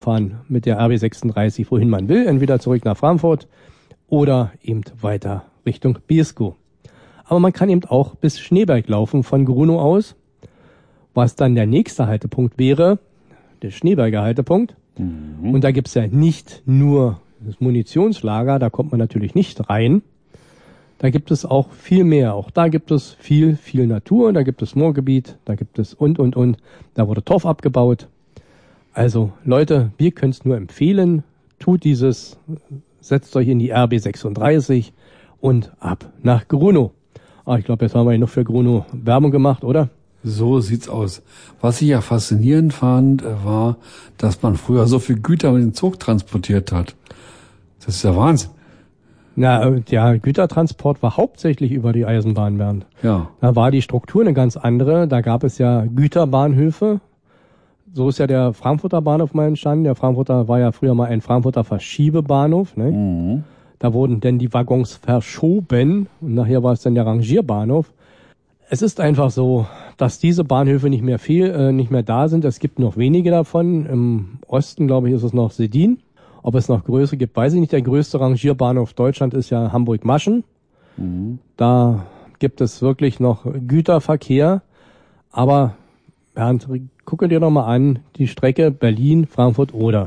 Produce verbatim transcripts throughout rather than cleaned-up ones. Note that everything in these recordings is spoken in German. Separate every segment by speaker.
Speaker 1: fahren mit der R B sechsunddreißig, wohin man will, entweder zurück nach Frankfurt oder eben weiter Richtung Beeskow. Aber man kann eben auch bis Schneeberg laufen von Grunow aus, was dann der nächste Haltepunkt wäre, der Schneeberger Haltepunkt. Mhm. Und da gibt's ja nicht nur das Munitionslager, da kommt man natürlich nicht rein. Da gibt es auch viel mehr. Auch da gibt es viel, viel Natur. Da gibt es Moorgebiet, da gibt es und, und, und. Da wurde Torf abgebaut. Also Leute, wir können es nur empfehlen. Tut dieses, setzt euch in die R B sechsunddreißig und ab nach Grunow. Ah, ich glaube, jetzt haben wir noch für Grunow Werbung gemacht, oder?
Speaker 2: So sieht's aus. Was ich ja faszinierend fand, war, dass man früher so viel Güter mit dem Zug transportiert hat. Das ist ja Wahnsinn.
Speaker 1: Na, der Gütertransport war hauptsächlich über die Eisenbahn, Bernd.
Speaker 2: Ja.
Speaker 1: Da war die Struktur eine ganz andere. Da gab es ja Güterbahnhöfe. So ist ja der Frankfurter Bahnhof mal entstanden. Der Frankfurter war ja früher mal ein Frankfurter Verschiebebahnhof. Ne? Mhm. Da wurden denn die Waggons verschoben und nachher war es dann der Rangierbahnhof. Es ist einfach so, dass diese Bahnhöfe nicht mehr viel, äh, nicht mehr da sind. Es gibt noch wenige davon. Im Osten, glaube ich, ist es noch Sedin. Ob es noch größere gibt, weiß ich nicht. Der größte Rangierbahnhof Deutschland ist ja Hamburg-Maschen. Mhm. Da gibt es wirklich noch Güterverkehr. Aber Bernd, gucke dir doch mal an, die Strecke Berlin-Frankfurt-Oder.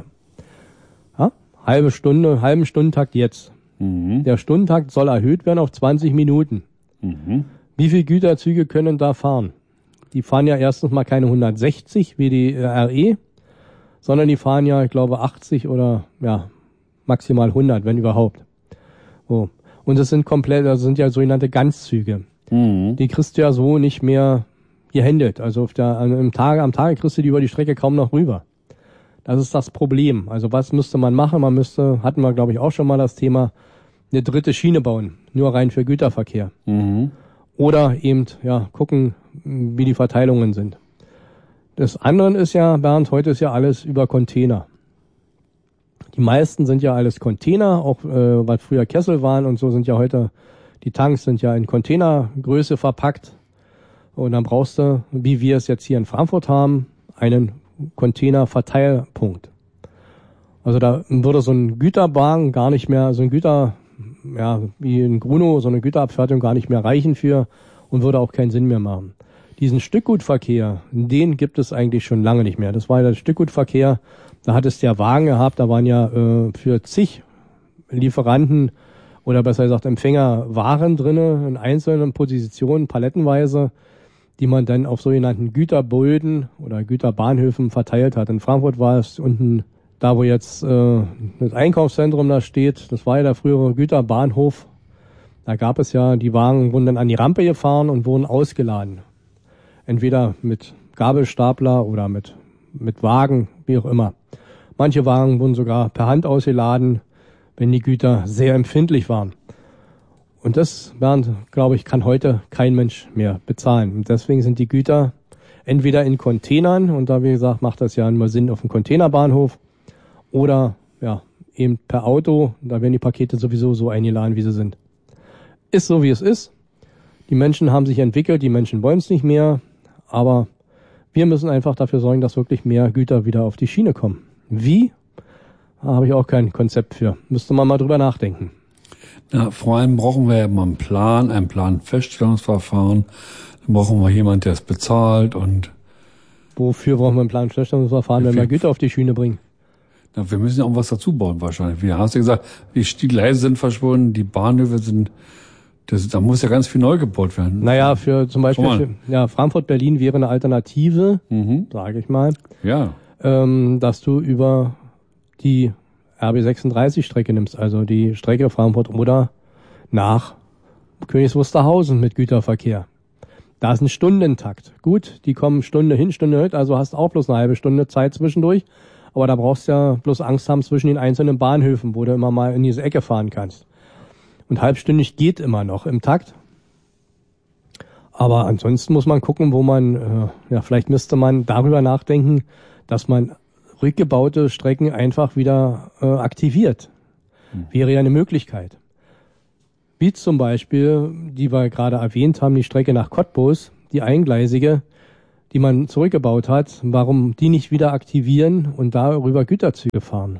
Speaker 1: Ja? Halbe Stunde, halben Stundentakt jetzt. Mhm. Der Stundentakt soll erhöht werden auf zwanzig Minuten. Mhm. Wie viele Güterzüge können da fahren? Die fahren ja erstens mal keine hundertsechzig wie die R E, sondern die fahren ja, ich glaube, achtzig oder ja maximal hundert, wenn überhaupt. So. Und das sind komplett, das sind ja sogenannte Ganzzüge. Mhm. Die kriegst du ja so nicht mehr gehandelt. Also auf der, im Tage, am Tage kriegst du die über die Strecke kaum noch rüber. Das ist das Problem. Also was müsste man machen? Man müsste, hatten wir glaube ich auch schon mal das Thema, eine dritte Schiene bauen, nur rein für Güterverkehr. Mhm. Oder eben ja gucken, wie die Verteilungen sind. Das andere ist ja, Bernd, heute ist ja alles über Container. Die meisten sind ja alles Container, auch äh, was früher Kessel waren und so sind ja heute, die Tanks sind ja in Containergröße verpackt. Und dann brauchst du, wie wir es jetzt hier in Frankfurt haben, einen Containerverteilpunkt. Also da würde so ein Güterwagen gar nicht mehr, so ein Güter, ja, wie in Grunow, so eine Güterabfertigung gar nicht mehr reichen für und würde auch keinen Sinn mehr machen. Diesen Stückgutverkehr, den gibt es eigentlich schon lange nicht mehr. Das war ja der Stückgutverkehr, da hat es ja Wagen gehabt, da waren ja äh, für zig Lieferanten oder besser gesagt Empfänger Waren drinne in einzelnen Positionen, palettenweise, die man dann auf sogenannten Güterböden oder Güterbahnhöfen verteilt hat. In Frankfurt war es unten, da wo jetzt äh, das Einkaufszentrum da steht, das war ja der frühere Güterbahnhof. Da gab es ja, die Wagen wurden dann an die Rampe gefahren und wurden ausgeladen. Entweder mit Gabelstapler oder mit, mit Wagen, wie auch immer. Manche Wagen wurden sogar per Hand ausgeladen, wenn die Güter sehr empfindlich waren. Und das, Bernd, glaube ich, kann heute kein Mensch mehr bezahlen. Und deswegen sind die Güter entweder in Containern, und da, wie gesagt, macht das ja nur Sinn auf dem Containerbahnhof, oder ja eben per Auto, da werden die Pakete sowieso so eingeladen, wie sie sind. Ist so, wie es ist. Die Menschen haben sich entwickelt, die Menschen wollen es nicht mehr, aber wir müssen einfach dafür sorgen, dass wirklich mehr Güter wieder auf die Schiene kommen. Wie? Da habe ich auch kein Konzept für. Müsste man mal drüber nachdenken.
Speaker 2: Na, vor allem brauchen wir ja mal einen Plan, ein Planfeststellungsverfahren. Dann brauchen wir jemanden, der es bezahlt und...
Speaker 1: Wofür brauchen wir ein Planfeststellungsverfahren, wenn wir Güter auf die Schiene bringen?
Speaker 2: Na, wir müssen ja auch was dazu bauen wahrscheinlich. Wie hast du gesagt, die Gleise sind verschwunden, die Bahnhöfe sind... Das, da muss ja ganz viel neu gebaut werden.
Speaker 1: Naja, für zum Beispiel für, ja, Frankfurt-Berlin wäre eine Alternative, mhm. sage ich mal,
Speaker 2: ja.
Speaker 1: ähm, dass du über die R B sechsunddreißig-Strecke nimmst, also die Strecke Frankfurt-Oder nach Königs Wusterhausen mit Güterverkehr. Da ist ein Stundentakt. Gut, die kommen Stunde hin, Stunde hin, also hast auch bloß eine halbe Stunde Zeit zwischendurch, aber da brauchst du ja bloß Angst haben zwischen den einzelnen Bahnhöfen, wo du immer mal in diese Ecke fahren kannst. Und halbstündig geht immer noch im Takt. Aber ansonsten muss man gucken, wo man, äh, ja, vielleicht müsste man darüber nachdenken, dass man rückgebaute Strecken einfach wieder äh, aktiviert. Hm. Wäre ja eine Möglichkeit. Wie zum Beispiel, die wir gerade erwähnt haben, die Strecke nach Cottbus, die eingleisige, die man zurückgebaut hat, warum die nicht wieder aktivieren und darüber Güterzüge fahren.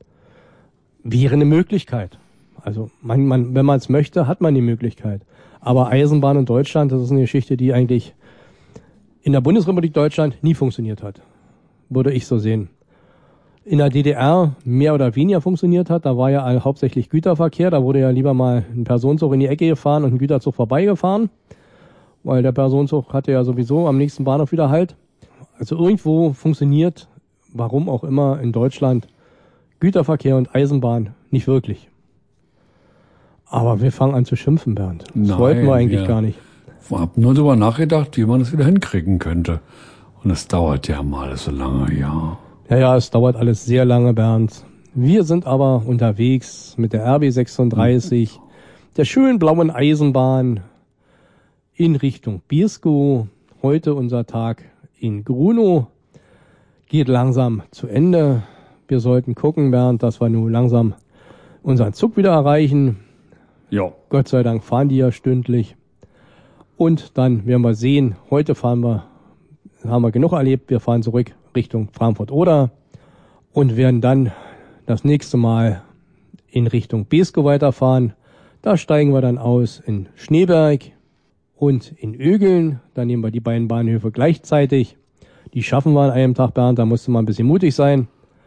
Speaker 1: Wäre eine Möglichkeit. Also man, man, wenn man es möchte, hat man die Möglichkeit. Aber Eisenbahn in Deutschland, das ist eine Geschichte, die eigentlich in der Bundesrepublik Deutschland nie funktioniert hat. Würde ich so sehen. In der D D R mehr oder weniger funktioniert hat, da war ja hauptsächlich Güterverkehr, da wurde ja lieber mal ein Personenzug in die Ecke gefahren und ein Güterzug vorbeigefahren, weil der Personenzug hatte ja sowieso am nächsten Bahnhof wieder Halt. Also irgendwo funktioniert, warum auch immer in Deutschland, Güterverkehr und Eisenbahn nicht wirklich. Aber wir fangen an zu schimpfen, Bernd. Das
Speaker 2: Nein,
Speaker 1: wollten wir eigentlich
Speaker 2: wir
Speaker 1: gar nicht.
Speaker 2: Ich habe nur darüber nachgedacht, wie man das wieder hinkriegen könnte. Und es dauert ja mal so lange, ja.
Speaker 1: Ja, ja, es dauert alles sehr lange, Bernd. Wir sind aber unterwegs mit der R B sechsunddreißig, der schönen blauen Eisenbahn in Richtung Beeskow. Heute unser Tag in Grunow geht langsam zu Ende. Wir sollten gucken, Bernd, dass wir nun langsam unseren Zug wieder erreichen.
Speaker 2: Ja.
Speaker 1: Gott sei Dank fahren die ja stündlich. Und dann werden wir sehen, heute fahren wir, haben wir genug erlebt, wir fahren zurück Richtung Frankfurt-Oder und werden dann das nächste Mal in Richtung Beeskow weiterfahren. Da steigen wir dann aus in Schneeberg und in Ögeln. Dann nehmen wir die beiden Bahnhöfe gleichzeitig. Die schaffen wir an einem Tag, Bernd, da musste man ein bisschen mutig sein.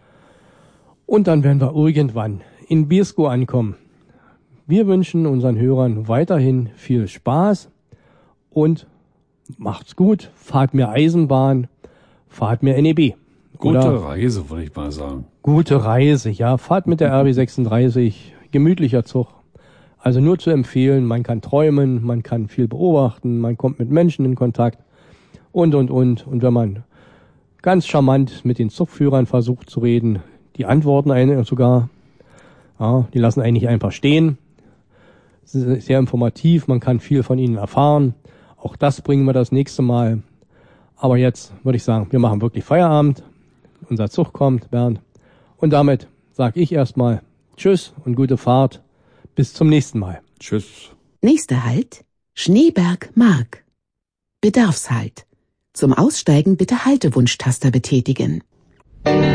Speaker 1: Und dann werden wir irgendwann in Beeskow ankommen. Wir wünschen unseren Hörern weiterhin viel Spaß und macht's gut, fahrt mehr Eisenbahn, fahrt mehr N E B.
Speaker 2: Gute
Speaker 1: Oder
Speaker 2: Reise, würde ich mal sagen.
Speaker 1: Gute Reise, ja. Fahrt mit der R B sechsunddreißig, gemütlicher Zug. Also nur zu empfehlen, man kann träumen, man kann viel beobachten, man kommt mit Menschen in Kontakt und, und, und. Und wenn man ganz charmant mit den Zugführern versucht zu reden, die antworten einen sogar, ja, die lassen einen nicht einfach stehen. Sehr informativ, man kann viel von ihnen erfahren. Auch das bringen wir das nächste Mal. Aber jetzt würde ich sagen, wir machen wirklich Feierabend. Unser Zug kommt, Bernd. Und damit sage ich erstmal Tschüss und gute Fahrt. Bis zum nächsten Mal.
Speaker 2: Tschüss.
Speaker 3: Nächster Halt, Schneeberg-Mark. Bedarfshalt. Zum Aussteigen bitte Haltewunschtaster betätigen.